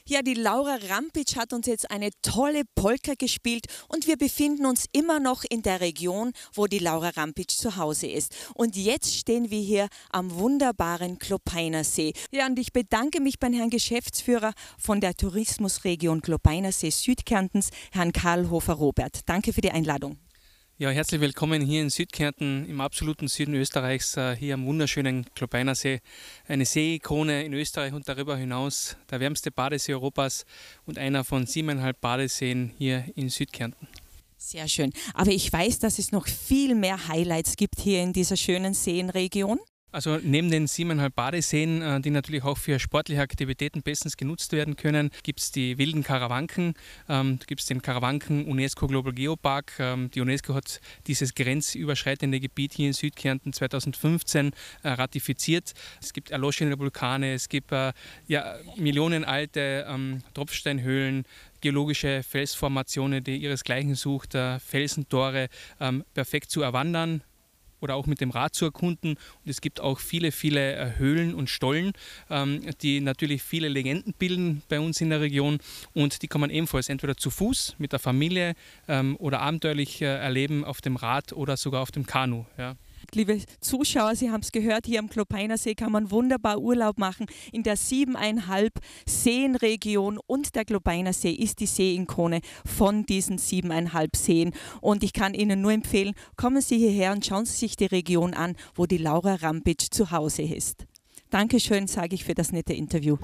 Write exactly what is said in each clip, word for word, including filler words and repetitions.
Ja, die Laura Rampitsch hat uns jetzt eine tolle Polka gespielt und wir befinden uns immer noch in der Region, wo die Laura Rampitsch zu Hause ist. Und jetzt stehen wir hier am wunderbaren Klopeinersee. Ja, und ich bedanke mich beim Herrn Geschäftsführer von der Tourismusregion Klopeinersee Südkärntens, Herrn Karl Hofer-Robert. Danke für die Einladung. Ja, herzlich willkommen hier in Südkärnten, im absoluten Süden Österreichs, hier am wunderschönen Klopeinersee. Eine Seeikone in Österreich und darüber hinaus der wärmste Badesee Europas und einer von siebeneinhalb Badeseen hier in Südkärnten. Sehr schön. Aber ich weiß, dass es noch viel mehr Highlights gibt hier in dieser schönen Seenregion. Also neben den siebeneinhalb Badeseen, die natürlich auch für sportliche Aktivitäten bestens genutzt werden können, gibt es die wilden Karawanken, ähm, gibt es den Karawanken UNESCO Global Geopark. Ähm, die UNESCO hat dieses grenzüberschreitende Gebiet hier in Südkärnten zweitausendfünfzehn äh, ratifiziert. Es gibt erloschene Vulkane, es gibt äh, ja, millionenalte ähm, Tropfsteinhöhlen, geologische Felsformationen, die ihresgleichen sucht, äh, Felsentore ähm, perfekt zu erwandern oder auch mit dem Rad zu erkunden. Und es gibt auch viele, viele Höhlen und Stollen, die natürlich viele Legenden bilden bei uns in der Region. Und die kann man ebenfalls entweder zu Fuß mit der Familie oder abenteuerlich erleben auf dem Rad oder sogar auf dem Kanu. Ja. Liebe Zuschauer, Sie haben es gehört, hier am Klopeinersee kann man wunderbar Urlaub machen. In der siebeneinhalb Seenregion und der Klopeinersee ist die Seeikone von diesen siebeneinhalb Seen. Und ich kann Ihnen nur empfehlen, kommen Sie hierher und schauen Sie sich die Region an, wo die Laura Rampitsch zu Hause ist. Dankeschön, sage ich, für das nette Interview.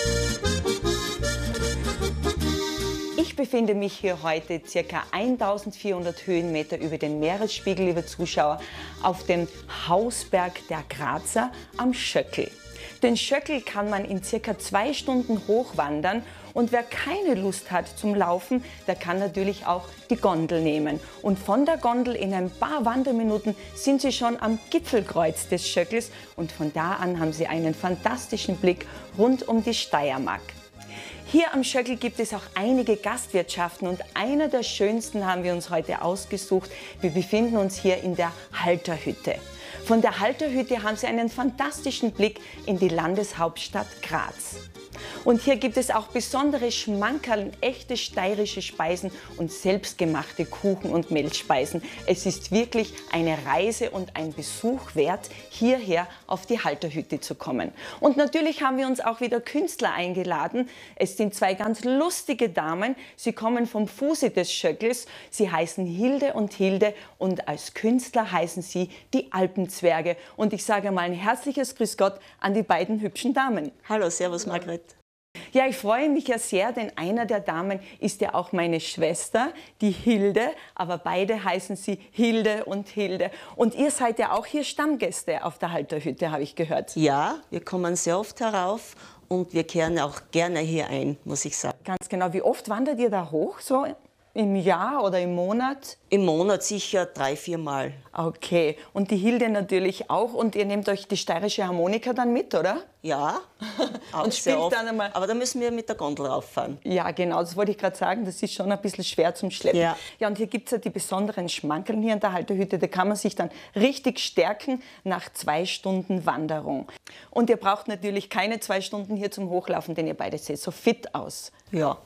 Ich befinde mich hier heute ca. eintausendvierhundert Höhenmeter über den Meeresspiegel, liebe Zuschauer, auf dem Hausberg der Grazer am Schöckl. Den Schöckl kann man in ca. zwei Stunden hochwandern und wer keine Lust hat zum Laufen, der kann natürlich auch die Gondel nehmen. Und von der Gondel in ein paar Wanderminuten sind Sie schon am Gipfelkreuz des Schöckls und von da an haben Sie einen fantastischen Blick rund um die Steiermark. Hier am Schöckl gibt es auch einige Gastwirtschaften und einer der schönsten haben wir uns heute ausgesucht. Wir befinden uns hier in der Halterhütte. Von der Halterhütte haben Sie einen fantastischen Blick in die Landeshauptstadt Graz. Und hier gibt es auch besondere Schmankerln, echte steirische Speisen und selbstgemachte Kuchen- und Mehlspeisen. Es ist wirklich eine Reise und ein Besuch wert, hierher auf die Halterhütte zu kommen. Und natürlich haben wir uns auch wieder Künstler eingeladen. Es sind zwei ganz lustige Damen. Sie kommen vom Fuße des Schöckls. Sie heißen Hilde und Hilde und als Künstler heißen sie die Alpenzwerge. Und ich sage mal ein herzliches Grüß Gott an die beiden hübschen Damen. Hallo, servus Margret. Ja, ich freue mich ja sehr, denn einer der Damen ist ja auch meine Schwester, die Hilde, aber beide heißen sie Hilde und Hilde. Und ihr seid ja auch hier Stammgäste auf der Halterhütte, habe ich gehört. Ja, wir kommen sehr oft herauf und wir kehren auch gerne hier ein, muss ich sagen. Ganz genau. Wie oft wandert ihr da hoch, so im Jahr oder im Monat? Im Monat sicher drei, vier Mal. Okay, und die Hilde natürlich auch. Und ihr nehmt euch die steirische Harmonika dann mit, oder? Ja, auch und sehr spielt oft. Dann einmal. Aber da müssen wir mit der Gondel rauffahren. Ja, genau, das wollte ich gerade sagen. Das ist schon ein bisschen schwer zum Schleppen. Ja, ja und hier gibt es ja die besonderen Schmankerln hier in der Halterhütte. Da kann man sich dann richtig stärken nach zwei Stunden Wanderung. Und ihr braucht natürlich keine zwei Stunden hier zum Hochlaufen, denn ihr beide seht so fit aus. Ja.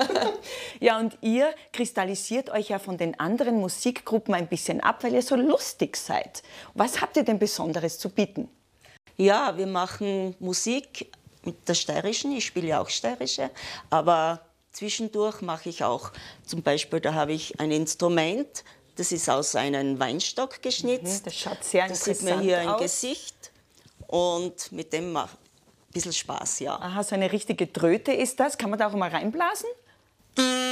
Ja, und ihr kristallisiert euch ja von den anderen Musikgruppen ein bisschen ab, weil ihr so lustig seid. Was habt ihr denn Besonderes zu bieten? Ja, wir machen Musik mit der steirischen, ich spiele ja auch steirische, aber zwischendurch mache ich auch, zum Beispiel, da habe ich ein Instrument, das ist aus einem Weinstock geschnitzt. Das schaut sehr interessant aus. Das sieht man hier ein Gesicht und mit dem macht ein bisschen Spaß, ja. Aha, so eine richtige Tröte ist das. Kann man da auch mal reinblasen?